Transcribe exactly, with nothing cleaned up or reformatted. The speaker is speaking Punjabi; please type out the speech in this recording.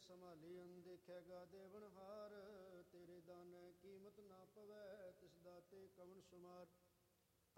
ਸੰਭਾਲੀਨ ਦੇਖੇਗਾ ਦੇਵਨਹਾਰ। ਤੇਰੇ ਦਾਨੈ ਕੀਮਤ ਨਾ ਪਵੈ ਤਿਸ ਦਾਤੇ ਕਵਣ ਸੁਮਾਰ।